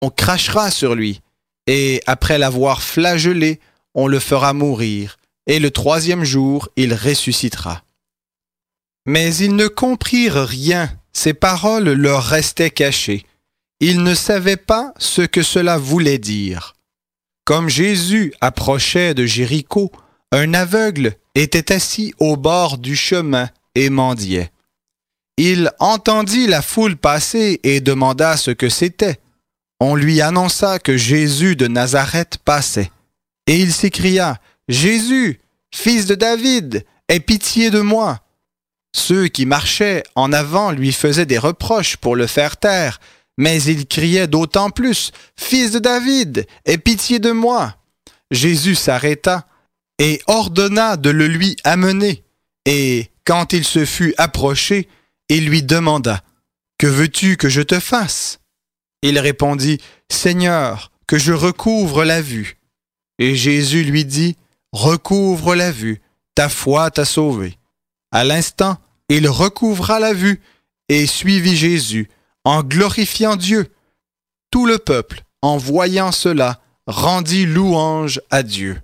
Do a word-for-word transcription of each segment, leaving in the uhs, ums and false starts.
on crachera sur lui, et après l'avoir flagellé, on le fera mourir, et le troisième jour, il ressuscitera. » Mais ils ne comprirent rien, ces paroles leur restaient cachées. Ils ne savaient pas ce que cela voulait dire. Comme Jésus approchait de Jéricho, un aveugle était assis au bord du chemin et mendiait. Il entendit la foule passer et demanda ce que c'était. On lui annonça que Jésus de Nazareth passait. Et il s'écria, « Jésus, fils de David, aie pitié de moi. » Ceux qui marchaient en avant lui faisaient des reproches pour le faire taire, mais il criait d'autant plus, « Fils de David, aie pitié de moi. » Jésus s'arrêta et ordonna de le lui amener. Et quand il se fut approché, il lui demanda, « Que veux-tu que je te fasse ?» Il répondit, « Seigneur, que je recouvre la vue. » Et Jésus lui dit, « Recouvre la vue, ta foi t'a sauvé. » À l'instant, il recouvra la vue et suivit Jésus, en glorifiant Dieu. Tout le peuple, en voyant cela, rendit louange à Dieu.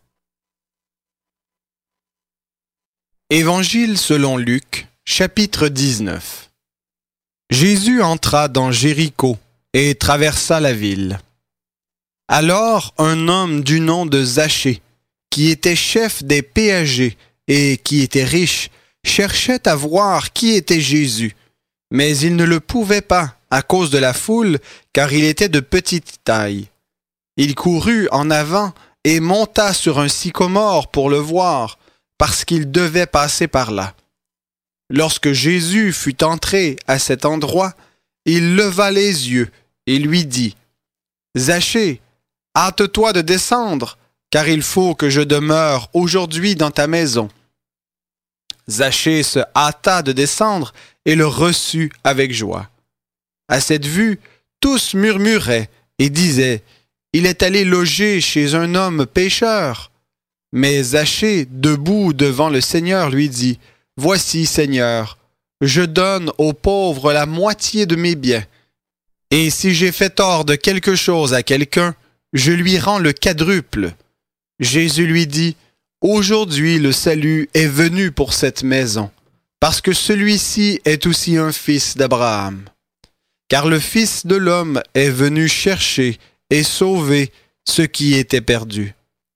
Évangile selon Luc, chapitre dix-neuf. Jésus entra dans Jéricho et traversa la ville. Alors un homme du nom de Zachée, qui était chef des péagers et qui était riche, cherchait à voir qui était Jésus, mais il ne le pouvait pas à cause de la foule, car il était de petite taille. Il courut en avant et monta sur un sycomore pour le voir, parce qu'il devait passer par là. Lorsque Jésus fut entré à cet endroit, il leva les yeux et lui dit, « Zachée, hâte-toi de descendre, car il faut que je demeure aujourd'hui dans ta maison. » Zachée se hâta de descendre et le reçut avec joie. À cette vue, tous murmuraient et disaient, « Il est allé loger chez un homme pécheur. » Mais Zachée, debout devant le Seigneur, lui dit, « Voici, Seigneur, je donne aux pauvres la moitié de mes biens. Et si j'ai fait tort de quelque chose à quelqu'un, je lui rends le quadruple. » Jésus lui dit, « Aujourd'hui le salut est venu pour cette maison, parce que celui-ci est aussi un fils d'Abraham. Car le Fils de l'homme est venu chercher et sauver ce qui était perdu. »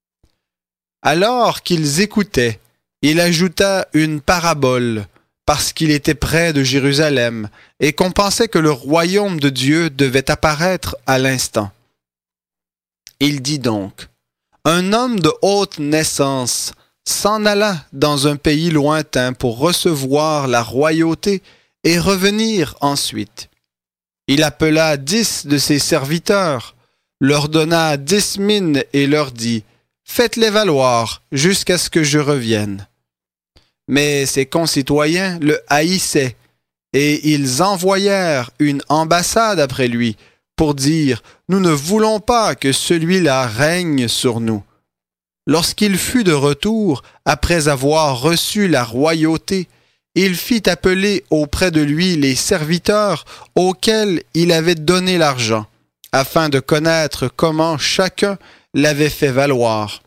Alors qu'ils écoutaient, il ajouta une parabole, parce qu'il était près de Jérusalem et qu'on pensait que le royaume de Dieu devait apparaître à l'instant. Il dit donc, « Un homme de haute naissance s'en alla dans un pays lointain pour recevoir la royauté et revenir ensuite. Il appela dix de ses serviteurs, leur donna dix mines et leur dit, « Faites-les valoir jusqu'à ce que je revienne. » Mais ses concitoyens le haïssaient, et ils envoyèrent une ambassade après lui pour dire, « Nous ne voulons pas que celui-là règne sur nous. » Lorsqu'il fut de retour, après avoir reçu la royauté, il fit appeler auprès de lui les serviteurs auxquels il avait donné l'argent, afin de connaître comment chacun l'avait fait valoir.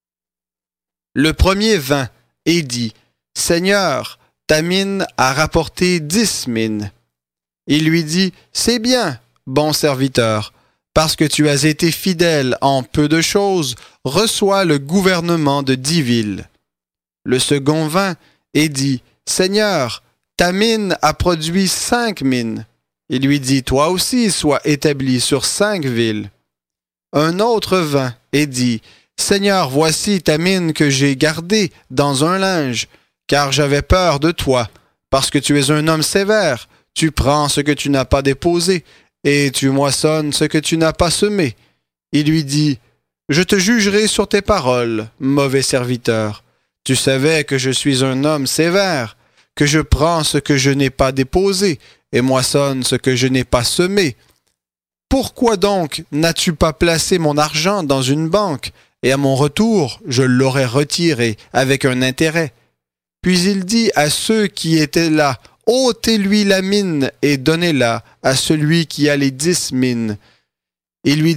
Le premier vint et dit, « Seigneur, ta mine a rapporté dix mines. » Il lui dit, « C'est bien, bon serviteur, parce que tu as été fidèle en peu de choses, reçois le gouvernement de dix villes. » Le second vint et dit, « Seigneur, ta mine a produit cinq mines. » Il lui dit, « Toi aussi sois établi sur cinq villes. » Un autre vint et dit, « Seigneur, voici ta mine que j'ai gardée dans un linge, car j'avais peur de toi, parce que tu es un homme sévère. Tu prends ce que tu n'as pas déposé, et tu moissonnes ce que tu n'as pas semé. » Il lui dit, « Je te jugerai sur tes paroles, mauvais serviteur. Tu savais que je suis un homme sévère, que je prends ce que je n'ai pas déposé, et moissonne ce que je n'ai pas semé. Pourquoi donc n'as-tu pas placé mon argent dans une banque, et à mon retour, je l'aurais retiré avec un intérêt? » Puis il dit à ceux qui étaient là, « Ôtez-lui la mine et donnez-la à celui qui a les dix mines. » Il lui